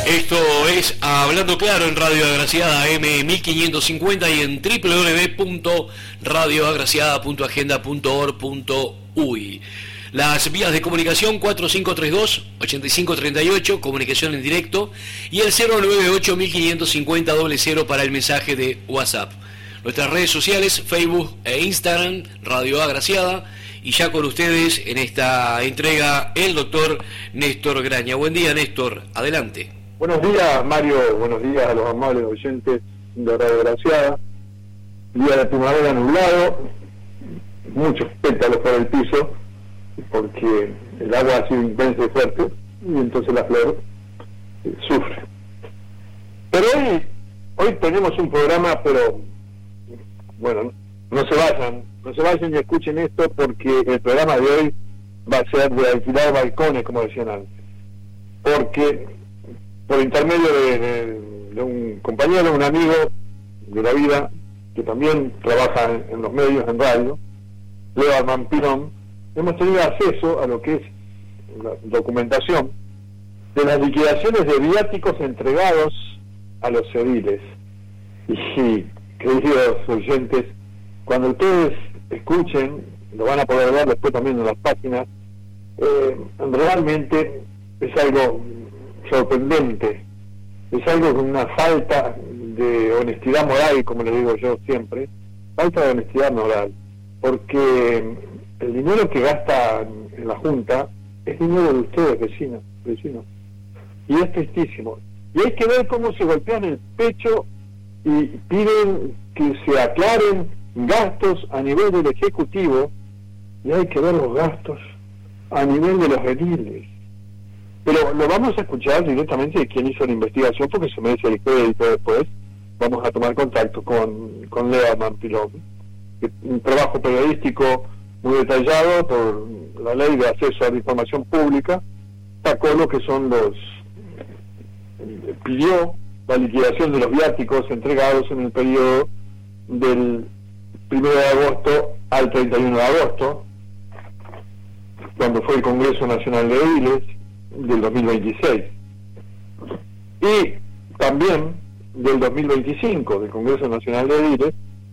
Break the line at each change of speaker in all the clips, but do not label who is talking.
Esto es Hablando Claro en Radio Agraciada AM 1550 y en www.radioagraciada.agenda.org.uy. Las vías de comunicación 4532-8538, comunicación en directo, y el 098-1550-00 para el mensaje de WhatsApp. Nuestras redes sociales, Facebook e Instagram, Radio Agraciada, y ya con ustedes en esta entrega el doctor Néstor Graña. Buen día, Néstor, adelante.
Buenos días, Mario, buenos días a los amables oyentes de Radio Agraciada. Día de primavera nublado, muchos pétalos por el piso, porque el agua ha sido intensa y fuerte, y entonces la flor sufre. Pero hoy tenemos un programa, pero bueno, no se vayan y escuchen esto, porque el programa de hoy va a ser de alquilar balcones, como decían antes. Porque por intermedio de un compañero, un amigo de la vida, que también trabaja en los medios, en radio, Leo Armand Pilón, hemos tenido acceso a lo que es la documentación de las liquidaciones de viáticos entregados a los ediles. Y, queridos oyentes, cuando ustedes escuchen, lo van a poder ver después también en las páginas, realmente es algo sorprendente, es algo con una falta de honestidad moral, como le digo yo siempre, falta de honestidad moral, porque el dinero que gasta en la Junta es dinero de ustedes, vecinos, y es tristísimo, y hay que ver cómo se golpean el pecho y piden que se aclaren gastos a nivel del Ejecutivo, y hay que ver los gastos a nivel de los ediles. Pero lo vamos a escuchar directamente de quien hizo la investigación, porque se merece el crédito después. Vamos a tomar contacto con Leo Armand Pilón, un trabajo periodístico muy detallado por la ley de acceso a la información pública, sacó lo que son pidió la liquidación de los viáticos entregados en el periodo del 1 de agosto al 31 de agosto, cuando fue el Congreso Nacional de Ediles del 2026, y también del 2025 del Congreso Nacional de Ediles.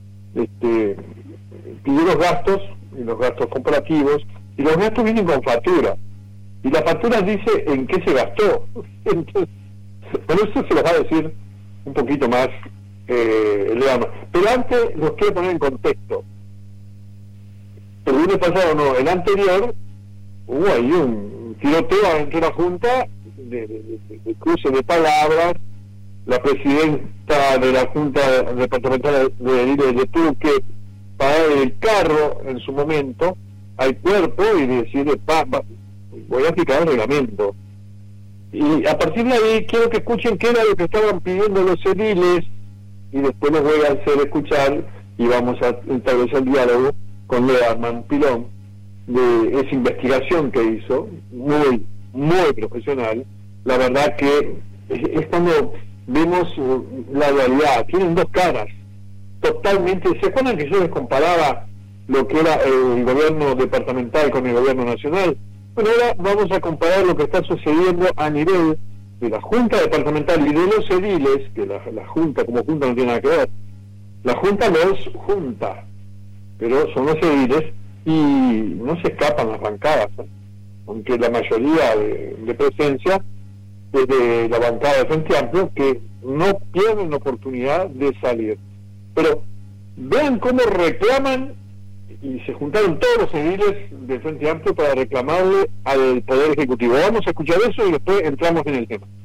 Pidió los gastos y los gastos comparativos, y los gastos vienen con factura, y la factura dice en qué se gastó. Entonces, por eso se los va a decir un poquito más Leandro. Pero antes los quiero poner en contexto. El lunes pasado, no, el anterior, hubo ahí un tiroteo dentro de la Junta de cruce de palabras. La presidenta de la Junta Departamental de Ediles de Tuque parar el carro en su momento al cuerpo y decirle, voy a aplicar el reglamento. Y a partir de ahí quiero que escuchen qué era lo que estaban pidiendo los ediles, y después los voy a hacer escuchar y vamos a establecer el diálogo con Leo Armand Pilón de esa investigación que hizo, muy, muy profesional. La verdad que es cuando vemos la realidad, tienen dos caras, totalmente. ¿Se acuerdan que yo les comparaba lo que era el gobierno departamental con el gobierno nacional? Bueno, ahora vamos a comparar lo que está sucediendo a nivel de la Junta Departamental y de los ediles, que la Junta como Junta no tiene nada que ver. La Junta los junta, pero son los ediles y no se escapan las bancadas, aunque la mayoría de presencia es de la bancada de Frente Amplio, que no pierden la oportunidad de salir. Pero vean cómo reclaman, y se juntaron todos los ediles de Frente Amplio para reclamarle al Poder Ejecutivo. Vamos a escuchar eso y después entramos en el tema.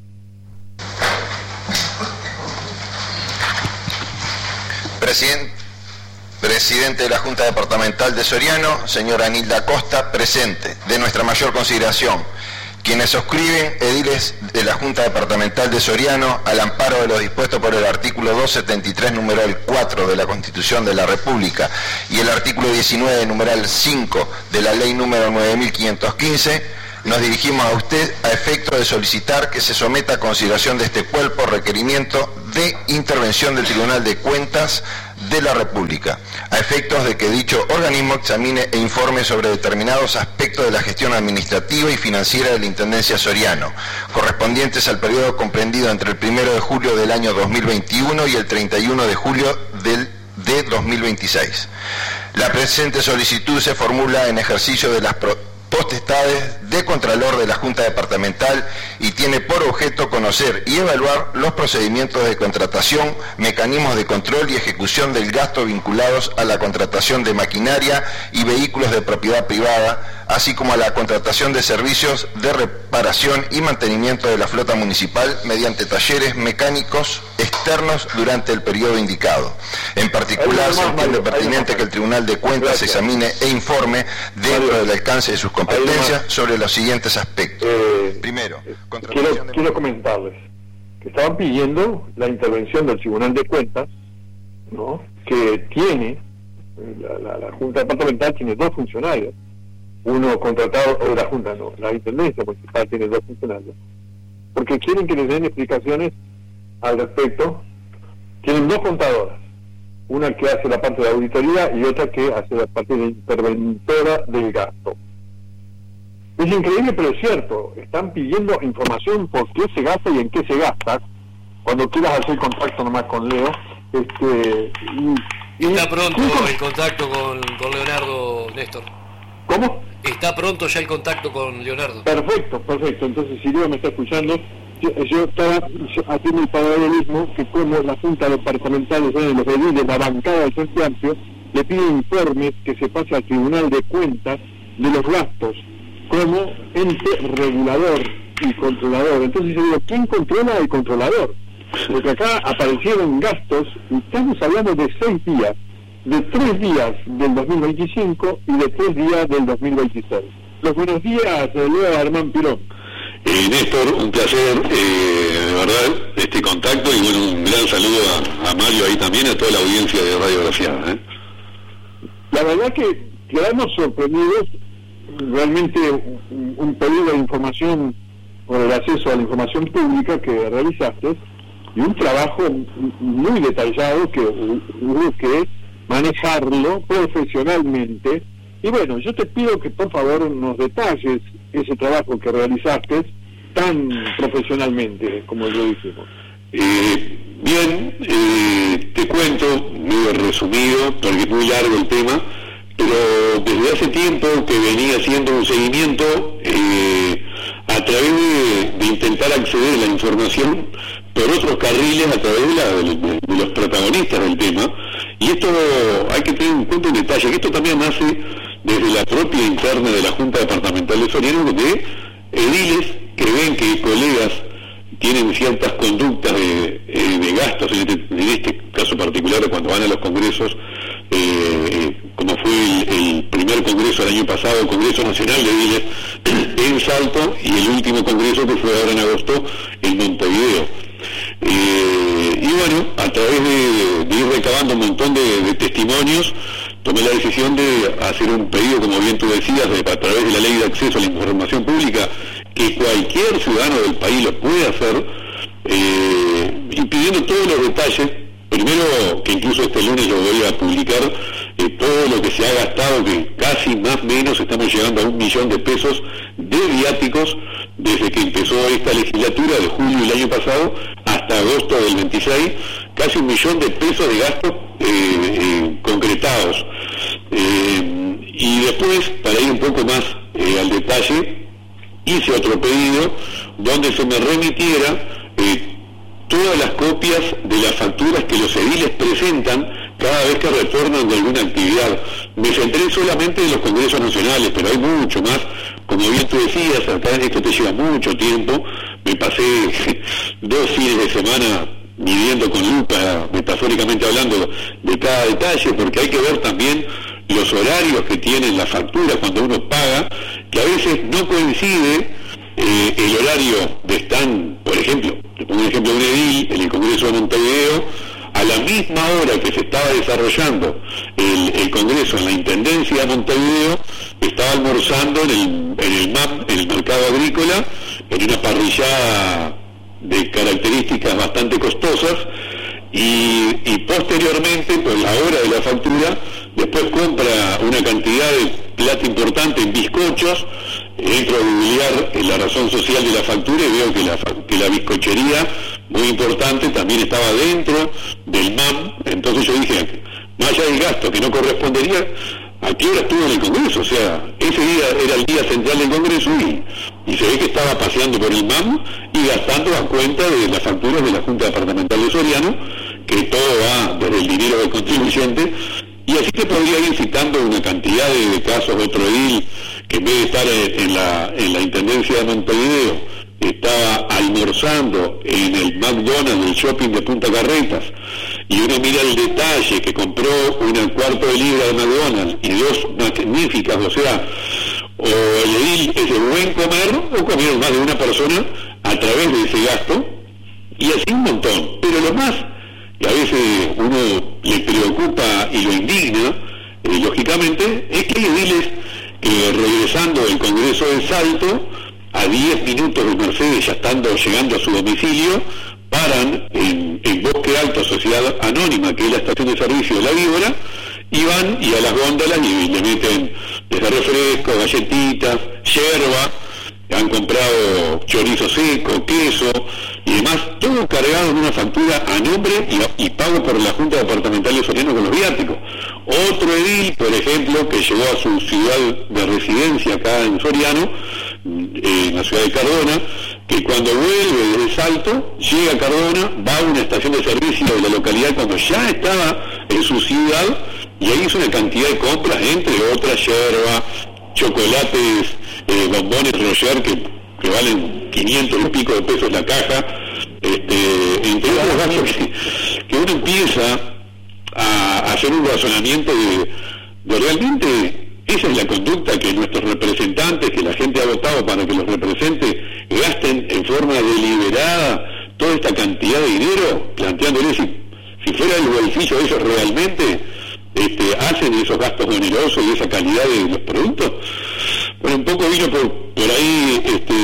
Presidente de la Junta Departamental de Soriano, señora Anilda Costa, presente, de nuestra mayor consideración. Quienes suscriben, ediles de la Junta Departamental de Soriano, al amparo de lo dispuesto por el artículo 273, numeral 4 de la Constitución de la República y el artículo 19, numeral 5 de la Ley número 9515, nos dirigimos a usted a efecto de solicitar que se someta a consideración de este cuerpo requerimiento de intervención del Tribunal de Cuentas de la República, a efectos de que dicho organismo examine e informe sobre determinados aspectos de la gestión administrativa y financiera de la Intendencia Soriano, correspondientes al periodo comprendido entre el 1 de julio del año 2021 y el 31 de julio de 2026. La presente solicitud se formula en ejercicio de las potestades de Contralor de la Junta Departamental y tiene por objeto conocer y evaluar los procedimientos de contratación, mecanismos de control y ejecución del gasto vinculados a la contratación de maquinaria y vehículos de propiedad privada, así como a la contratación de servicios de reparación y mantenimiento de la flota municipal mediante talleres mecánicos externos durante el periodo indicado. En particular, se entiende pertinente que el Tribunal de Cuentas examine e informe dentro del alcance de sus competencias sobre los siguientes aspectos. Primero,
quiero comentarles que estaban pidiendo la intervención del Tribunal de Cuentas, ¿no? Que tiene, la Junta Departamental tiene 2 funcionarios, uno contratado, o la Junta no, la Intendencia Municipal tiene 2 funcionarios, porque quieren que les den explicaciones al respecto. Tienen 2 contadoras, una que hace la parte de auditoría y otra que hace la parte de interventora del gasto. Es increíble, pero es cierto. Están pidiendo información por qué se gasta y en qué se gasta. Cuando quieras hacer contacto nomás con Leo,
está pronto el contacto con Leonardo, Néstor.
¿Cómo?
Está pronto ya el contacto con Leonardo.
Perfecto. Entonces, si Leo me está escuchando, yo estaba haciendo el paralelismo que como la Junta Departamental de los ediles, la bancada del Frente Amplio, le pide informes que se pase al Tribunal de Cuentas de los gastos como ente regulador y controlador. Entonces yo digo, ¿quién controla al controlador? Porque acá aparecieron gastos, y estamos hablando de 6 días, de 3 días del 2025 y de 3 días del 2026. Los buenos días, Leo Armán Pirón.
Néstor, un placer, de verdad, este contacto, y bueno, un gran saludo a Mario ahí también, a toda la audiencia de Radio Agraciada.
La verdad que quedamos sorprendidos. Realmente un pedido de información por el acceso a la información pública que realizaste, y un trabajo muy detallado que hubo que manejarlo profesionalmente. Y bueno, yo te pido que por favor nos detalles ese trabajo que realizaste tan profesionalmente como lo dijimos.
Bien, te cuento, medio resumido, porque es muy largo el tema, pero desde hace tiempo que venía haciendo un seguimiento a través de intentar acceder a la información por otros carriles, a través de los protagonistas del tema. Y esto hay que tener en cuenta un detalle, que esto también nace desde la propia interna de la Junta Departamental de Soriano, donde ediles que ven que colegas tienen ciertas conductas de gastos, en este caso particular cuando van a los congresos, como fue el primer congreso del año pasado, el Congreso Nacional de Ediles en Salto, y el último congreso que fue ahora en agosto en Montevideo. Y bueno, a través de ir recabando un montón de testimonios, tomé la decisión de hacer un pedido, como bien tú decías, a través de la Ley de Acceso a la Información Pública, que cualquier ciudadano del país lo puede hacer, y pidiendo todos los detalles. Primero, que incluso este lunes lo voy a publicar, todo lo que se ha gastado, que casi más o menos estamos llegando a 1 millón de pesos de viáticos desde que empezó esta legislatura de julio del año pasado hasta agosto del 26, casi 1 millón de pesos de gastos concretados. Y después, para ir un poco más al detalle, hice otro pedido donde se me remitiera todas las copias de las facturas que los ediles presentan cada vez que retornan de alguna actividad. Me centré solamente en los congresos nacionales, pero hay mucho más. Como bien tú decías, acá esto te lleva mucho tiempo. Me pasé 2 fines de semana midiendo con lupa, metafóricamente hablando, de cada detalle, porque hay que ver también los horarios que tienen las facturas cuando uno paga, que a veces no coincide el horario de stand, por ejemplo, te pongo un ejemplo de un edil en el Congreso de Montevideo, a la misma hora que se estaba desarrollando el Congreso en la Intendencia de Montevideo, estaba almorzando en el MAP, en el mercado agrícola, en una parrillada de características bastante costosas, y posteriormente, por la hora de la factura, después compra una cantidad de plata importante en bizcochos. Entro a googlear la razón social de la factura y veo que la bizcochería, muy importante, también estaba dentro del MAM. Entonces yo dije, más allá del gasto que no correspondería, ¿a qué hora estuvo en el Congreso? O sea, ese día era el día central del Congreso y se ve que estaba paseando por el MAM y gastando a cuenta de las facturas de la Junta Departamental de Soriano, que todo va desde el dinero del contribuyente. Y así te podría ir citando una cantidad de casos. Otro edil que en vez de estar en la Intendencia de Montevideo, estaba almorzando en el McDonald's del shopping de Punta Carretas, y uno mira el detalle, que compró un cuarto de libra de McDonald's y 2 magníficas, o sea, o el edil es de buen comer, o comieron más de una persona a través de ese gasto, y así un montón. Pero lo más que a veces uno le preocupa y lo indigna, lógicamente, es que hay ediles que, regresando del Congreso de Salto, a 10 minutos de Mercedes, ya llegando a su domicilio, paran en Bosque Alto, Sociedad Anónima, que es la estación de servicio de La Víbora, y van y a las góndolas y le meten desde refresco, galletitas, yerba, han comprado chorizo seco, queso y demás, todo cargado en una factura a nombre y pago por la Junta Departamental de Soriano con los viáticos. Otro edil, por ejemplo, que llegó a su ciudad de residencia acá en Soriano, en la ciudad de Cardona, que cuando vuelve desde Salto, llega a Cardona, va a una estación de servicio de la localidad cuando ya estaba en su ciudad, y ahí hizo una cantidad de compras, entre otras yerba, chocolates, bombones Roger que valen 500 y pico de pesos la caja, entre otros gastos que uno empieza a hacer un razonamiento de realmente esa es la conducta que nuestros representantes, que la gente ha votado para que los represente, gasten en forma deliberada toda esta cantidad de dinero, planteándole si fuera el bolsillo de ellos realmente hacen esos gastos onerosos y esa calidad de los productos. Bueno, un poco vino por ahí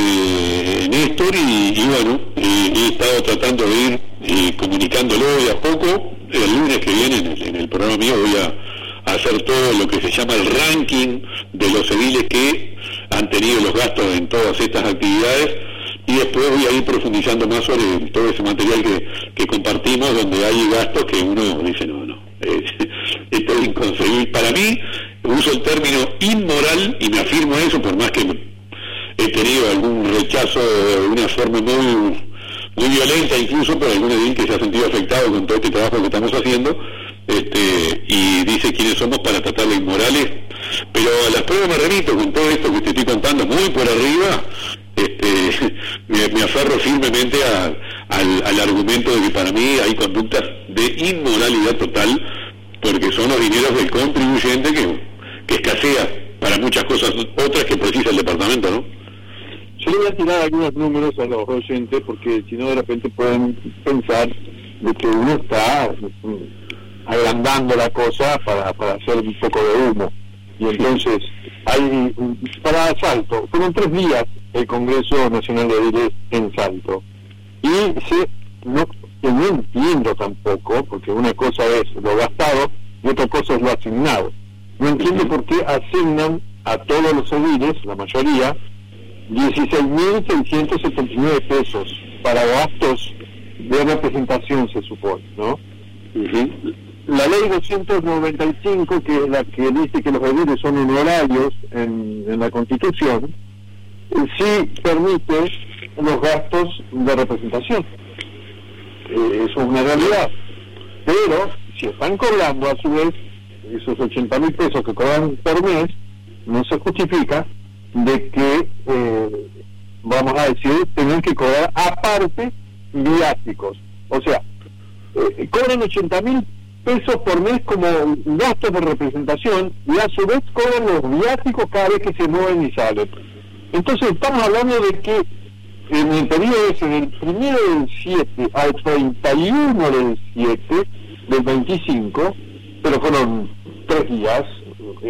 Néstor y bueno, he estado tratando de ir comunicándolo de a poco. El lunes que viene en el programa mío voy a hacer todo lo que se llama el ranking de los ediles que han tenido los gastos en todas estas actividades, y después voy a ir profundizando más sobre todo ese material que compartimos, donde hay gastos que uno dice no, esto es inconcebible. Para mí, uso el término inmoral y me afirmo eso, por más que he tenido algún rechazo de una forma muy violenta, incluso por algún edil que se ha sentido afectado con todo este trabajo que estamos haciendo, y dice quiénes somos para tratar de inmorales. Pero a las pruebas me remito con todo esto que te estoy contando muy por arriba. Me aferro firmemente al argumento de que para mí hay conductas de inmoralidad total, porque son los dineros del contribuyente que escasea para muchas cosas otras que precisa el departamento, ¿no?
Yo le voy a tirar algunos números a los oyentes, porque si no de repente pueden pensar de que uno está agrandando la cosa para hacer un poco de humo. Y entonces para Salto, fueron 3 días el Congreso Nacional de Ediles en Salto, y no entiendo tampoco, porque una cosa es lo gastado y otra cosa es lo asignado. No entiendo por qué asignan a todos los ediles, la mayoría, 16.679 pesos para gastos de representación, se supone, ¿no? La ley 295, que es la que dice que los ediles son honorarios en la Constitución, sí permite los gastos de representación. Eso es una realidad. Pero si están cobrando a su vez esos 80.000 pesos que cobran por mes, no se justifica de que, vamos a decir, tengan que cobrar aparte viáticos. O sea, cobran 80.000 pesos por mes como gastos de representación, y a su vez cobran los viáticos cada vez que se mueven y salen. Entonces estamos hablando de que en el periodo ese, del 1 del 7 al 31 del 7 del 25, pero fueron 3 días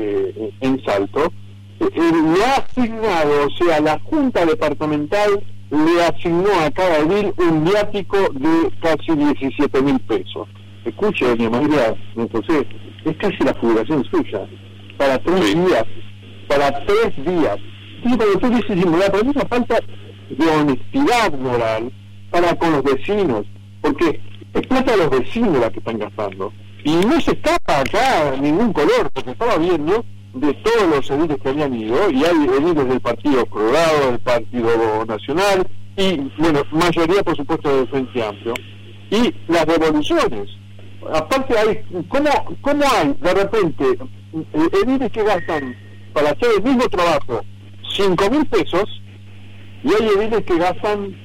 en Salto, lo ha asignado, o sea, la Junta Departamental le asignó a cada edil un viático de casi 17.000 pesos. Escuche, doña María, don José, es casi la jubilación suya, para 3 días, Y cuando tú dices disimular, pero es una falta de honestidad moral para con los vecinos, porque es plata de los vecinos la que están gastando. Y no se escapa acá ningún color, porque estaba viendo de todos los ediles que habían ido, y hay ediles del Partido Colorado, del Partido Nacional, y, bueno, mayoría, por supuesto, del Frente Amplio. Y las devoluciones. Aparte, ¿cómo hay, de repente, ediles que gastan para hacer el mismo trabajo 5.000 pesos, y hay ediles que gastan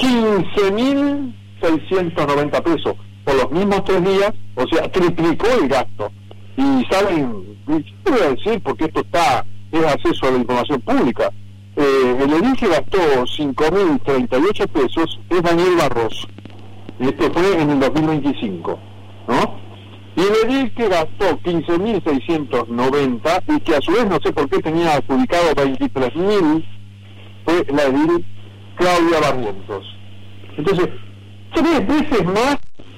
15.690 pesos por los mismos 3 días? O sea, triplicó el gasto. Y saben, yo voy a decir, porque esto es acceso a la información pública, el edil que gastó 5.038 pesos es Daniel Barroso. Este fue en el 2025, ¿no? Y el edil que gastó 15.690 y que a su vez no sé por qué tenía adjudicado 23.000 fue la edil Claudia Barrientos. Entonces, 3 veces más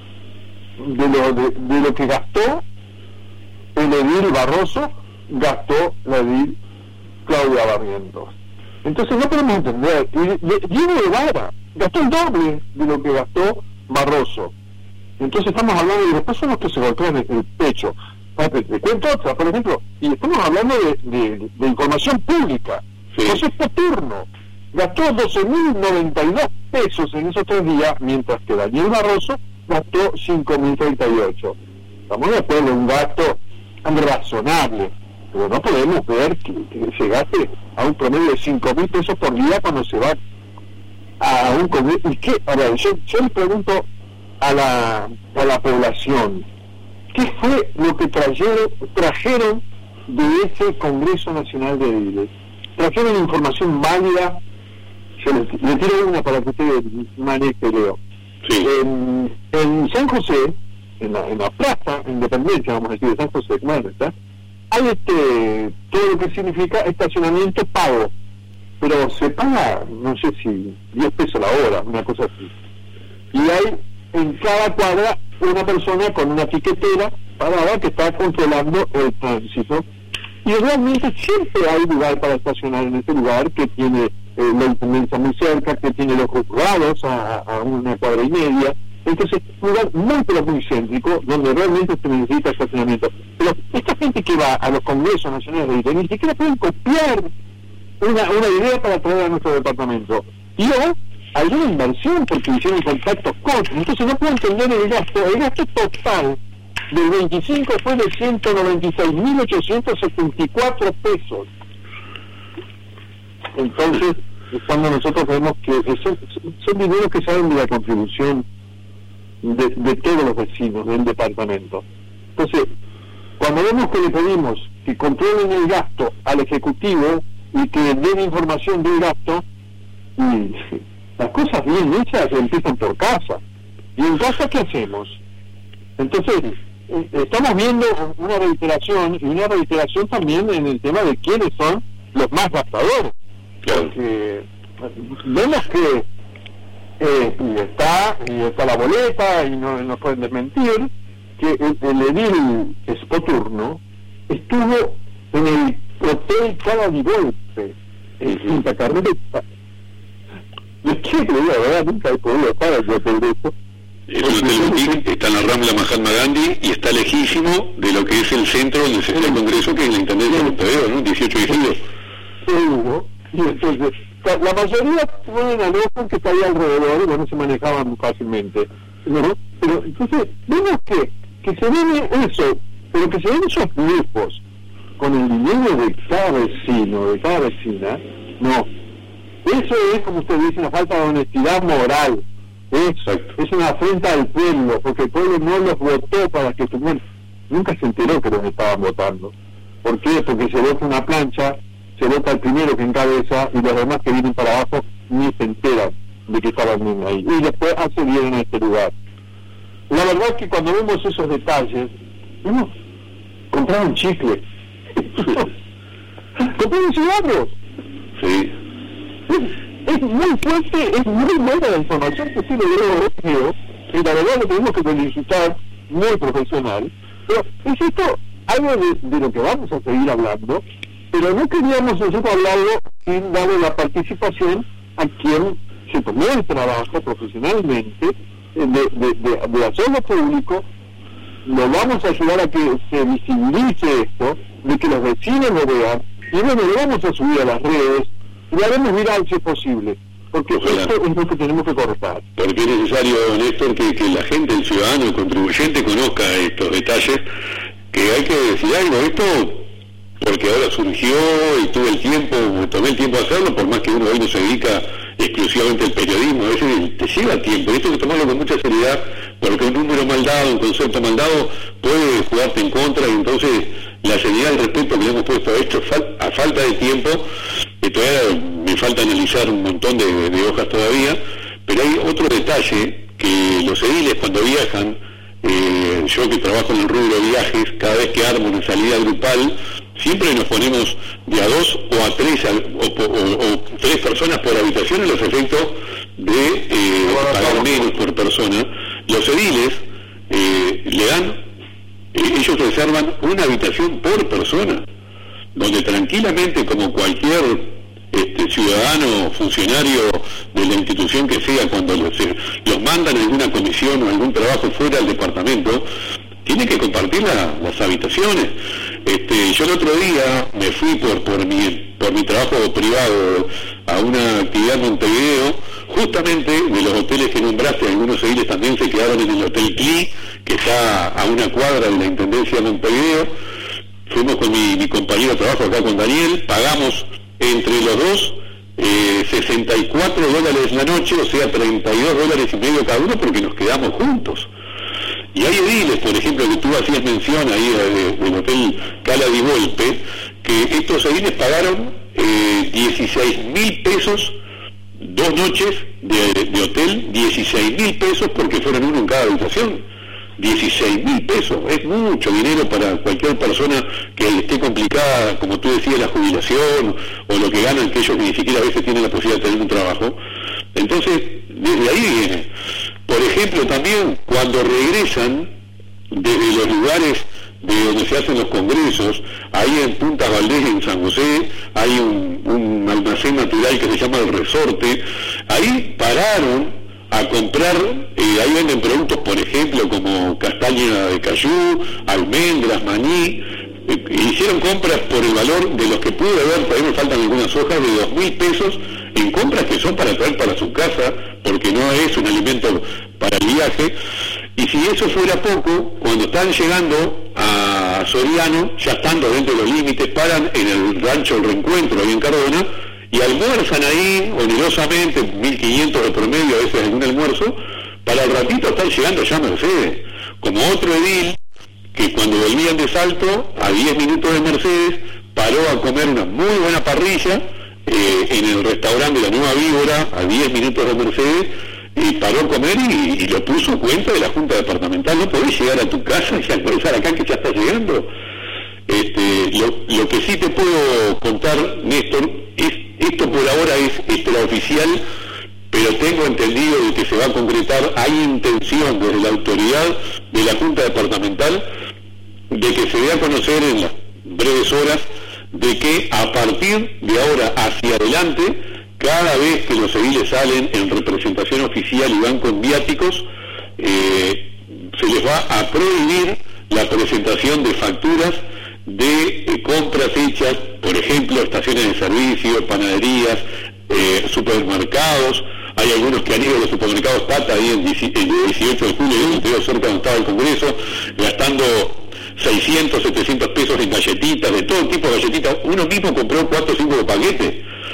de lo que gastó el edil Barroso, gastó la edil Claudia Barrientos. Entonces no podemos entender. Diego Guevara gastó el doble de lo que gastó Barroso. Entonces estamos hablando, y después son los que se golpean el pecho. Te cuento otra, por ejemplo, y estamos hablando de información pública. Sí. José Poturno gastó 12.092 pesos en esos 3 días, mientras que Daniel Barroso gastó 5.038. Estamos de acuerdo, un gasto razonable, pero no podemos ver que se gaste a un promedio de 5.000 pesos por día cuando se va a un congreso. ¿Y qué? Ahora, yo le pregunto a la población, ¿qué fue lo que trajeron de ese Congreso Nacional de Ediles? ¿Trajeron información válida? Yo le tiro una para que usted maneje, Leo. Sí. En San José, en la plaza Independencia, vamos a decir, de San José, bueno, ¿está? Hay todo lo que significa estacionamiento pago, pero se paga, no sé si 10 pesos la hora, una cosa así. Y hay en cada cuadra una persona con una tiquetera parada que está controlando el tránsito. Y realmente siempre hay lugar para estacionar en ese lugar, que tiene la intendencia muy cerca, que tiene los juzgados a 1 cuadra y media. Entonces, un lugar muy pero muy céntrico, donde realmente se necesita estacionamiento. Pero esta gente que va a los congresos nacionales de ediles, ni siquiera pueden copiar una idea para traer a nuestro departamento. Y hay una inversión porque hicieron contactos con. Entonces no puedo entender el gasto. El gasto total del 25 fue de 196.874 pesos. Entonces, es cuando nosotros vemos que son dineros que salen de la contribución de todos los vecinos del departamento. Entonces, cuando vemos que le pedimos que controlen el gasto al Ejecutivo y que den información del gasto, y las cosas bien hechas empiezan por casa. ¿Y en casa qué hacemos? Entonces, estamos viendo una reiteración, y una reiteración también en el tema de quiénes son los más gastadores. Porque vemos que y está la boleta, y no pueden desmentir, que el edil Poturno estuvo en el hotel Cala di Volpe, en Punta Carreta. ¿De qué creía, verdad? Nunca he podido estar al hotel de eso.
El Hotel Boutique está en la Rambla Mahatma Gandhi y está lejísimo de lo que es el centro donde se está el Congreso, que es la Intendencia de Montevideo, ¿no? 18 de julio.
Seguro. Y entonces, la mayoría ponen a López que está ahí alrededor, y bueno, se manejaban muy fácilmente, ¿no? Pero entonces, vemos que se viene eso, pero que se ven esos lujos con el dinero de cada vecino, de cada vecina, no. Eso es, como usted dice, una falta de honestidad moral. Es una afrenta al pueblo, porque el pueblo no los votó para que estuvieran. Nunca se enteró que los estaban votando. ¿Por qué? Porque se vota una plancha, se vota el primero que encabeza, y los demás que vienen para abajo ni se enteran de que estaban ahí. Y después accedieron a este lugar. La verdad es que cuando vemos esos detalles, vemos, compraron chicle, compraron cigarros.
Sí.
es muy fuerte, es muy buena la información que usted le dio, y la verdad lo tenemos que felicitar, muy profesional, pero es esto algo de lo que vamos a seguir hablando, pero no queríamos nosotros hablarlo sin darle la participación a quien se tomó el trabajo profesionalmente de hacerlo público. Lo vamos a ayudar a que se visibilice esto, de que los vecinos lo vean, y bueno, lo vamos a subir a las redes, y lo haremos viral si es posible, porque esto es lo que tenemos que cortar.
Porque es necesario, Néstor, que la gente, el ciudadano, el contribuyente conozca estos detalles, que hay que decir algo, esto porque ahora surgió y tuve el tiempo, me tomé el tiempo de hacerlo, por más que uno hoy no se dedica exclusivamente al periodismo, a veces te lleva tiempo, y esto hay que tomarlo con mucha seriedad, porque un número mal dado, un concepto mal dado, puede jugarte en contra, y entonces la seriedad y el respeto que le hemos puesto a esto, a falta de tiempo, que todavía me falta analizar un montón de hojas todavía, pero hay otro detalle, que los ediles cuando viajan, yo que trabajo en el rubro de viajes, cada vez que armo una salida grupal, siempre nos ponemos de a 2 o a 3 o 3 personas por habitación, en los efectos de pagar menos por persona. Los ediles ellos reservan una habitación por persona, donde tranquilamente, como cualquier ciudadano, funcionario de la institución que sea, cuando los mandan a alguna comisión o algún trabajo fuera del departamento, tienen que compartir las habitaciones. Yo el otro día me fui por mi trabajo privado a una actividad en Montevideo, justamente de los hoteles que nombraste, algunos ediles también se quedaron en el Hotel Cli, que está a una cuadra de la Intendencia de Montevideo. Fuimos con mi compañero de trabajo acá, con Daniel, pagamos entre los dos $64 la noche, o sea, $32.50 cada uno, porque nos quedamos juntos. Y hay ediles, por ejemplo, que tú hacías mención ahí del Hotel Cala di Volpe, que estos ediles pagaron 16.000 pesos, 2 noches de hotel, 16.000 pesos, porque fueron uno en cada habitación. 16.000 pesos, es mucho dinero para cualquier persona que esté complicada, como tú decías, la jubilación, o lo que ganan aquellos que ni siquiera a veces tienen la posibilidad de tener un trabajo. Entonces, desde ahí viene. Por ejemplo, también cuando regresan desde los lugares de donde se hacen los congresos, ahí en Punta Valdés, en San José, hay un almacén natural que se llama El Resorte, ahí pararon a comprar, ahí venden productos, por ejemplo, como castaña de cayú, almendras, maní, hicieron compras por el valor de los que pude ver, todavía me faltan algunas hojas, de 2.000 pesos, en compras que son para traer para su casa, porque no es un alimento para el viaje. Y si eso fuera poco, cuando están llegando a Soriano, ya estando dentro de los límites, paran en el rancho El Reencuentro, ahí en Cardona, y almuerzan ahí onerosamente, 1.500 de promedio a veces en un almuerzo, para el ratito estar llegando ya a Mercedes. Como otro edil, que cuando volvían de Salto, a 10 minutos de Mercedes, paró a comer una muy buena parrilla en el restaurante de la Nueva Víbora, a 10 minutos de Mercedes, y paró a comer y lo puso a cuenta de la Junta Departamental. No podés llegar a tu casa y almorzar acá, que ya está llegando. Lo que sí te puedo contar, Néstor, esto por ahora es extraoficial, pero tengo entendido de que se va a concretar. Hay intención desde la autoridad de la Junta Departamental de que se dé a conocer en las breves horas de que a partir de ahora hacia adelante, cada vez que los ediles salen en representación oficial y van con viáticos, se les va a prohibir la presentación de facturas de compras hechas, por ejemplo, estaciones de servicio, panaderías, supermercados. Hay algunos que han ido a los supermercados Tata ahí el 18 de julio, yo estuve cerca donde estaba el Congreso, gastando 600, 700 pesos en galletitas, de todo tipo de galletitas. Uno mismo compró 4 o 5 paquetes.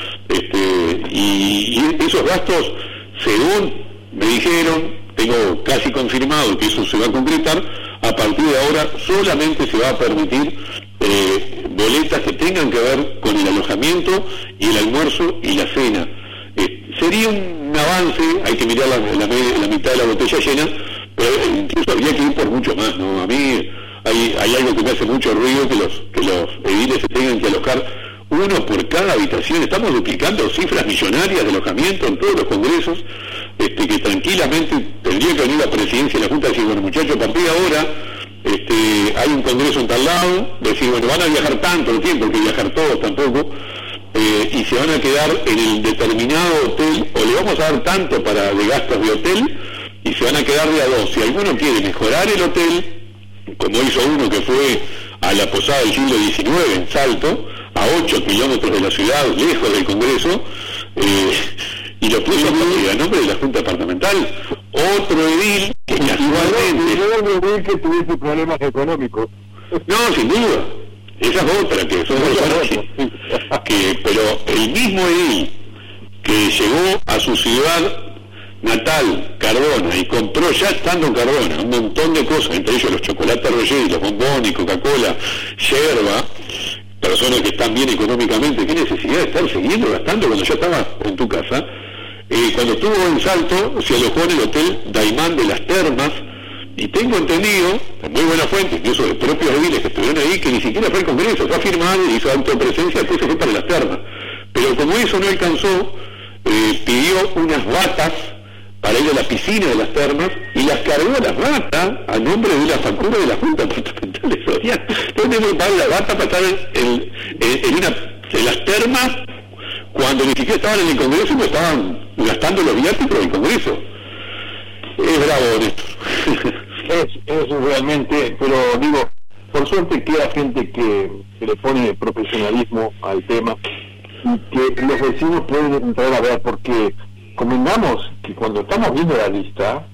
Y esos gastos, según me dijeron, tengo casi confirmado que eso se va a concretar, a partir de ahora solamente se va a permitir boletas que tengan que ver con el alojamiento y el almuerzo y la cena. Sería un avance, hay que mirar la mitad de la botella llena, pero incluso habría que ir por mucho más, ¿no? A mí hay algo que me hace mucho ruido, que los ediles se tengan que alojar uno por cada habitación. Estamos duplicando cifras millonarias de alojamiento en todos los congresos, que tranquilamente tendría que venir la presidencia de la Junta y decir, bueno, muchachos, a partir de ahora hay un congreso en tal lado, decir, bueno, van a viajar tanto, no tienen por qué viajar todos tampoco, y se van a quedar en el determinado hotel, o le vamos a dar tanto de gastos de hotel, y se van a quedar de a dos. Si alguno quiere mejorar el hotel, como hizo uno que fue a la posada del siglo XIX en Salto, a 8 kilómetros de la ciudad, lejos del Congreso, y lo puso a nombre de la Junta Departamental, otro edil que casualmente...
Y no edil que tuviese problemas económicos.
No, sin duda. Esa es otra, que son personas pero el mismo edil que llegó a su ciudad natal, Cardona, y compró ya estando en Cardona un montón de cosas, entre ellos los chocolates Roger, los bombones, Coca-Cola, yerba, personas que están bien económicamente, qué necesidad de estar siguiendo gastando cuando ya estaba en tu casa. Cuando estuvo en Salto, se alojó en el Hotel Daimán de las Termas, y tengo entendido, de muy buena fuente, incluso de propios ediles que estuvieron ahí, que ni siquiera fue al Congreso, fue a firmar, hizo autopresencia, después se fue para las termas. Pero como eso no alcanzó, pidió unas batas para ir a la piscina de las termas, y las cargó las batas a nombre de la factura de la Junta Departamental de Soriano. Entonces tengo que pagar la bata para estar en las termas, cuando ni siquiera estaban en el Congreso, no estaban gastando los viáticos del Congreso. Es bravo, Néstor.
Es realmente, pero digo, por suerte queda gente que le pone profesionalismo al tema, y que los vecinos pueden entrar a ver, porque convengamos que cuando estamos viendo la lista,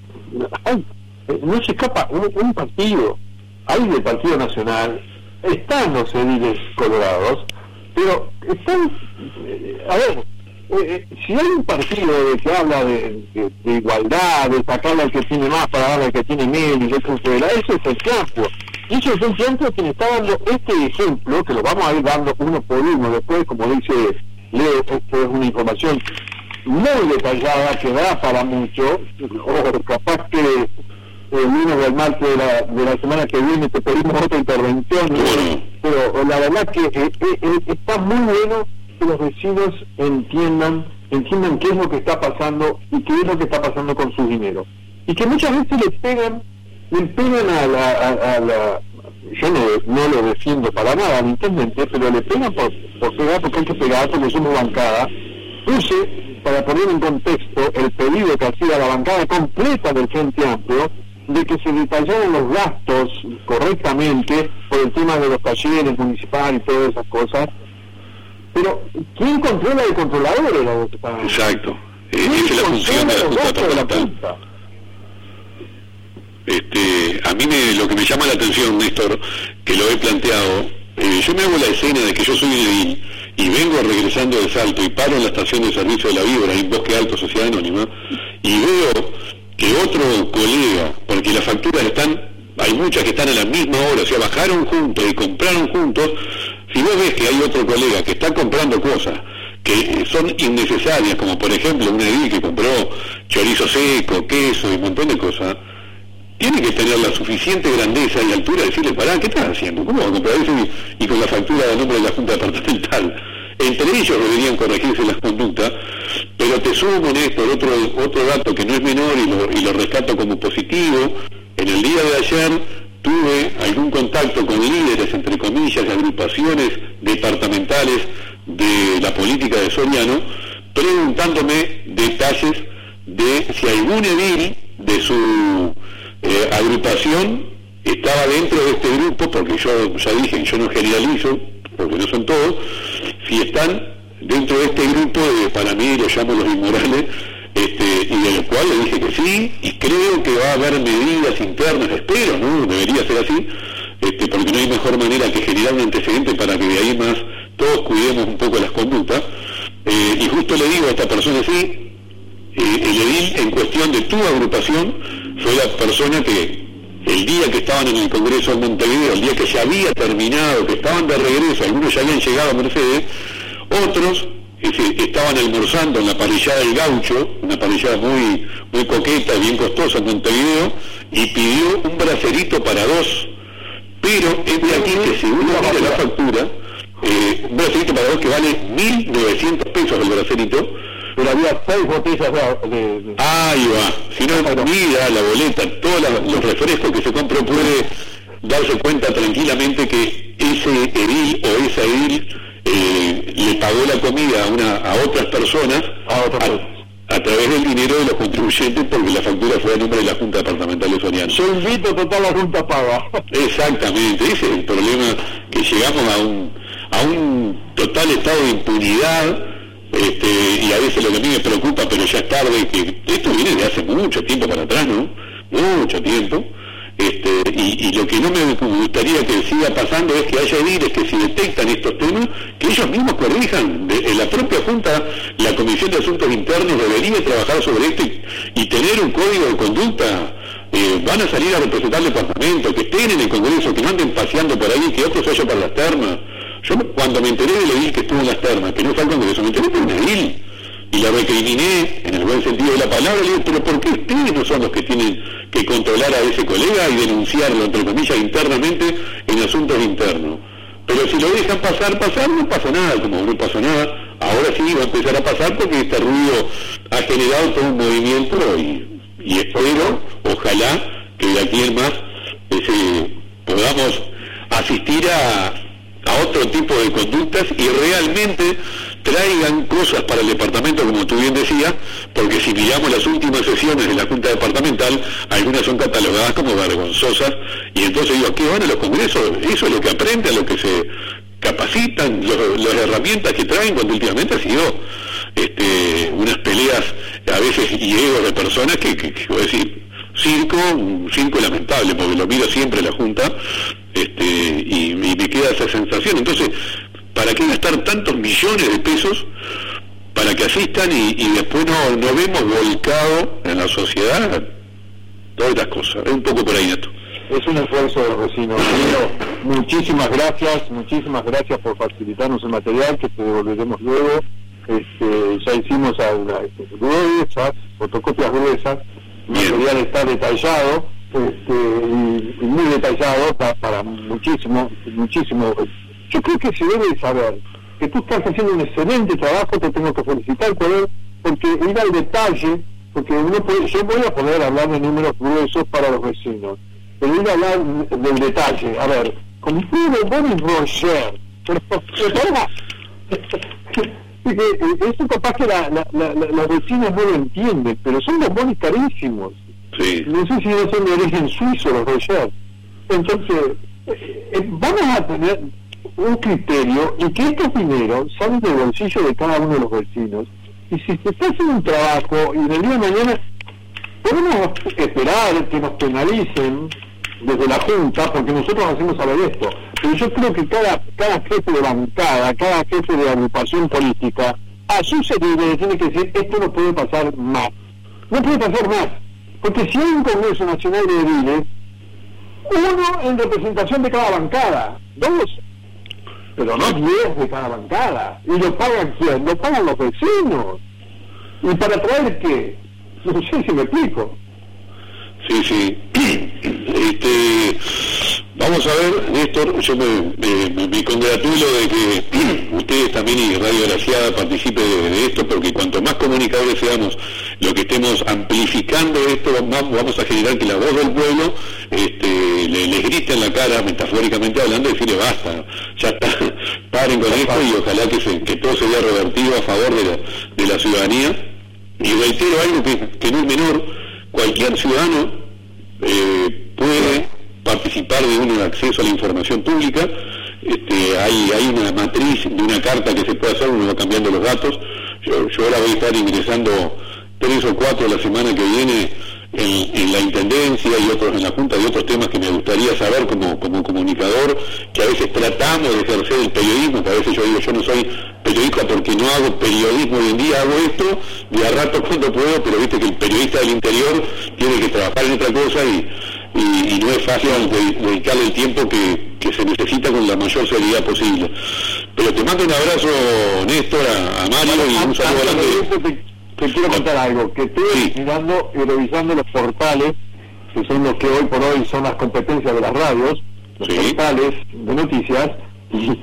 no se escapa un partido, hay del Partido Nacional, están los ediles colorados, pero están, si hay un partido que habla de igualdad, de sacarle al que tiene más para darle al que tiene menos, eso es el campo. Y eso es un campo que me está dando este ejemplo, que lo vamos a ir dando uno por uno después, como dice Leo, esto es una información muy detallada que da para mucho, o capaz que el lunes del martes de la semana que viene te pedimos otra intervención, pero la verdad que está muy bueno que los vecinos entiendan qué es lo que está pasando y qué es lo que está pasando con su dinero, y que muchas veces le pegan a la yo no lo defiendo para nada al intendente, pero le pegan por pegar, porque hay que pegar, porque somos bancada. Puse, para poner en contexto, el pedido que hacía la bancada completa del Frente Amplio, de que se detallaran los gastos correctamente por el tema de los talleres municipales y todas esas cosas. Pero, ¿quién controla el controlador?
Exacto. Esa es la función de la Junta Departamental. A mí lo que me llama la atención, Néstor, que lo he planteado, yo me hago la escena de que yo soy un edil y vengo regresando de Salto y paro en la estación de servicio de la Víbora, en Bosque Alto, Sociedad Anónima, y veo que otro colega, porque las facturas hay muchas que están a la misma hora, o sea, bajaron juntos y compraron juntos. Si vos ves que hay otro colega que está comprando cosas que son innecesarias, como por ejemplo un edil que compró chorizo seco, queso y un montón de cosas, tiene que tener la suficiente grandeza y altura de decirle, pará, ¿qué estás haciendo? ¿Cómo vas a comprar eso y con la factura de nombre de la Junta Departamental? Entre ellos deberían corregirse las conductas, pero te sumo, Néstor, otro dato que no es menor y lo rescato como positivo. En el día de ayer tuve algún contacto con líderes, entre comillas, de agrupaciones departamentales de la política de Soriano, preguntándome detalles de si algún edil de su agrupación estaba dentro de este grupo, porque yo ya dije, yo no generalizo, porque no son todos, si están dentro de este grupo para mí lo llamo los inmorales, y de lo cual le dije que sí, y creo que va a haber medidas internas, espero, ¿no? Debería ser así, porque no hay mejor manera que generar un antecedente para que de ahí más todos cuidemos un poco las conductas, y justo le digo a esta persona, sí, el edil en cuestión de tu agrupación fue la persona que el día que estaban en el Congreso en Montevideo, el día que ya había terminado, que estaban de regreso, algunos ya habían llegado a Mercedes, otros estaban almorzando en la parrillada del Gaucho, una parrillada muy, muy coqueta y bien costosa en Montevideo, y pidió un bracerito para dos, pero es de aquí que según mira la factura, un bracelito para vos que vale 1.900 pesos el bracelito.
Pero había 6 botellas de...
Ahí va. Si no, mira la boleta, todos los refrescos que se compró, puede darse cuenta tranquilamente que ese edil o esa edil le pagó la comida a otras personas a través del dinero de los contribuyentes, porque la factura fue a nombre de la Junta Departamental de Soriano.
Yo invito total la Junta paga.
Exactamente, ese es el problema, que llegamos a un total estado de impunidad. Y a veces lo que a mí me preocupa, pero ya es tarde, que esto viene de hace mucho tiempo para atrás, ¿no? Mucho tiempo. Y lo que no me gustaría que siga pasando es que haya ediles que si detectan estos temas, que ellos mismos corrijan. En la propia Junta, la Comisión de Asuntos Internos debería trabajar sobre esto y tener un código de conducta. Van a salir a representar el departamento, que estén en el Congreso, que no anden paseando por ahí, que otros vayan para las termas. Yo cuando me enteré del edil que estuvo en las termas, que no fue al Congreso, me enteré por un edil, y la recriminé en el buen sentido de la palabra. Le digo, pero ¿por qué ustedes no son los que tienen que controlar a ese colega y denunciarlo, entre comillas, internamente en asuntos internos? Pero si lo dejan pasar, no pasa nada. Como no pasó nada, ahora sí va a empezar a pasar, porque este ruido ha generado todo un movimiento, y espero, ojalá, que de aquí en más podamos asistir a otro tipo de conductas y realmente traigan cosas para el departamento, como tú bien decías, porque si miramos las últimas sesiones de la Junta Departamental, algunas son catalogadas como vergonzosas, y entonces digo, ¿a qué van a los congresos? Eso es lo que aprenden, lo que se capacitan, las herramientas que traen, cuando últimamente ha sido unas peleas a veces y egos de personas que voy a decir, un circo lamentable, porque lo miro siempre la Junta, y me queda esa sensación. Entonces, ¿para qué gastar tantos millones de pesos para que asistan y después no vemos volcado en la sociedad todas estas cosas? Es un poco por ahí, Neto.
Es un esfuerzo de los vecinos. Muchísimas gracias por facilitarnos el material, que te devolveremos luego. Ya hicimos gruesas, fotocopias gruesas, el material está detallado, y muy detallado para muchísimo. Yo creo que se debe saber que tú estás haciendo un excelente trabajo, te tengo que felicitar por él, porque ir al detalle, porque yo voy a poder hablar de números gruesos para los vecinos, pero ir a hablar del detalle. A ver, como Boris Roger, eso capaz que los vecinos no lo entienden, pero son bombones carísimos.
Sí.
No sé si no son de origen suizo los Roger. Entonces, vamos a tener un criterio y que estos dineros salen del bolsillo de cada uno de los vecinos. Y si se está haciendo un trabajo y en el día de mañana podemos esperar que nos penalicen desde la Junta, porque nosotros hacemos saber esto, pero yo creo que cada jefe de bancada, cada jefe de agrupación política, a su servicio le tiene que decir, esto no puede pasar más. No puede pasar más, porque si hay un Congreso Nacional de Ediles, uno en representación de cada bancada, 2, pero no 10 de cada bancada. ¿Y lo pagan quién? Lo pagan los vecinos. ¿Y para traer qué? No sé si me explico.
Sí. Vamos a ver, Néstor, yo me congratulo de que ustedes también y Radio Graciada participe de esto, porque cuanto más comunicadores seamos, lo que estemos amplificando esto, vamos a generar que la voz del pueblo les grite en la cara, metafóricamente hablando, y decirle basta, ya está, paren con esto, y ojalá que todo se vea revertido a favor de la ciudadanía. Y reitero algo que no es menor: cualquier ciudadano puede participar de un acceso a la información pública. Hay una matriz de una carta que se puede hacer, uno va cambiando los datos. Yo ahora voy a estar ingresando 3 o 4 la semana que viene en la Intendencia y otros en la Junta, de otros temas que me gustaría saber como comunicador, que a veces tratamos de ejercer el periodismo, que a veces yo digo, yo no soy periodista porque no hago periodismo hoy en día, hago esto de a rato cuando puedo, pero viste que el periodista del interior tiene que trabajar en otra cosa y no es fácil dedicarle el tiempo que se necesita con la mayor seriedad posible. Pero te mando un abrazo, Néstor, a Mario, y un saludo grande.
Te quiero contar algo, que estoy mirando y revisando los portales, que son los que hoy por hoy son las competencias de las radios, los portales de noticias, y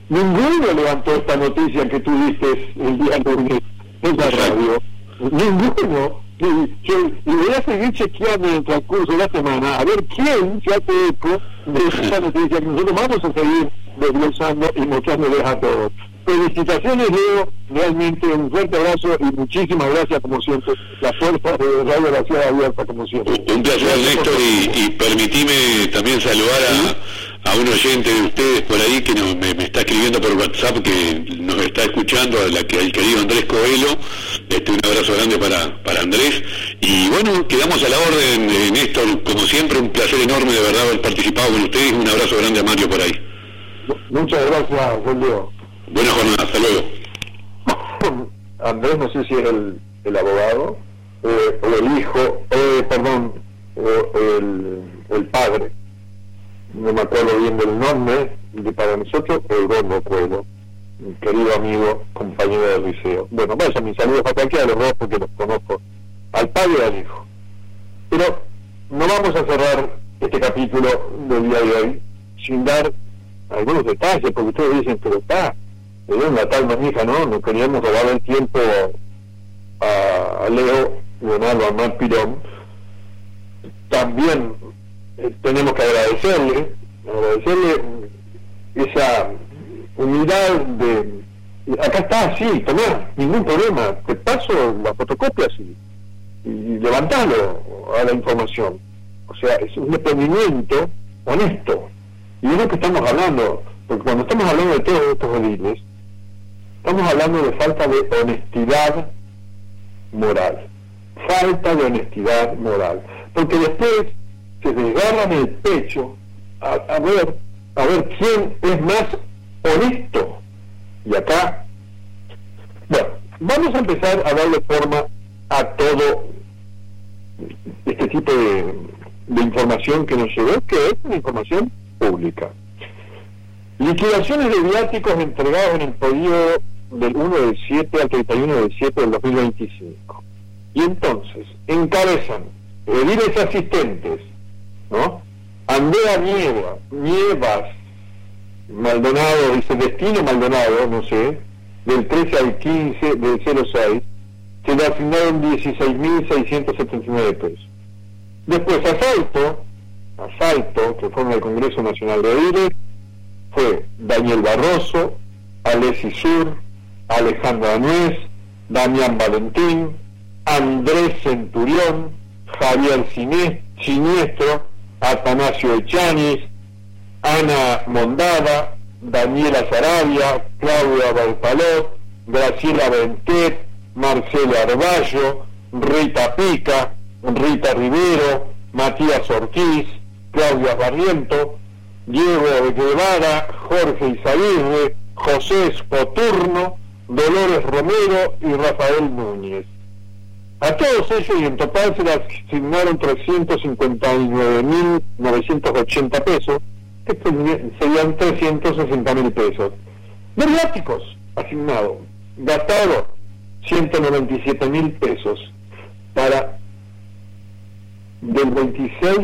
Ninguno levantó esta noticia que tú diste el día lunes en la radio. Ninguno. Y voy a seguir chequeando en el transcurso de la semana a ver quién se hace eco de esta noticia que nosotros vamos a seguir desglosando y mostrándoles a todos. Felicitaciones, Leo, realmente un fuerte abrazo y muchísimas gracias como siempre, la fuerza de Radio Graciada abierta como siempre.
Un placer, Néstor, y permitime también saludar a un oyente de ustedes por ahí que me está escribiendo por WhatsApp, que nos está escuchando, al querido Andrés Coelho. Un abrazo grande para Andrés, y bueno, quedamos a la orden, Néstor, como siempre, un placer enorme de verdad haber participado con ustedes. Un abrazo grande a Mario por ahí.
Muchas gracias, Leo.
Buena jornada, hasta luego.
Andrés, no sé si era el abogado o el hijo, o el padre, no me acuerdo bien del nombre, de para nosotros Eduardo Coelho, mi querido amigo, compañero del liceo. Bueno, vaya, mis saludos a cualquiera de los dos porque los conozco, al padre y al hijo. Pero no vamos a cerrar este capítulo del día de hoy sin dar algunos detalles, porque ustedes dicen, pero está, de una tal manija, no queríamos robar el tiempo a Leo Leonardo Armand Pirón. También tenemos que agradecerle esa humildad de, acá está, sí, tomá, ningún problema, te paso las fotocopias y levantalo a la información. O sea, es un desprendimiento honesto, y es lo que estamos hablando, porque cuando estamos hablando de todos estos ediles, estamos hablando de falta de honestidad moral, porque después se desgarran el pecho a ver quién es más honesto. Y acá, bueno, vamos a empezar a darle forma a todo este tipo de información que nos llegó, que es una información pública. Liquidaciones de viáticos entregados en el periodo del 1/7 al 31/7 del 2025. Y entonces, encabezan ediles asistentes, ¿no? Andrea Nievas Maldonado, dice Destino Maldonado, no sé, del 13 al 15 del 06, se le asignaron 16.679 pesos. Después, asalto, que fue en el Congreso Nacional de Ediles, fue Daniel Barroso, Alessi Sur, Alejandra Nuez, Damián Valentín, Andrés Centurión, Javier Siniestro, Atanasio Echanis, Ana Mondada, Daniela Sarabia, Claudia Balpalot, Graciela Bentet, Marcela Arballo, Rita Pica, Rita Rivero, Matías Ortiz, Claudia Barriento, Diego Guevara, Jorge Izaguirre, José Spoturno, Dolores Romero y Rafael Núñez. A todos ellos, y en total se les asignaron 359.980 pesos, que serían 360.000 pesos. De viáticos asignados, gastados 197.000 pesos para del 26,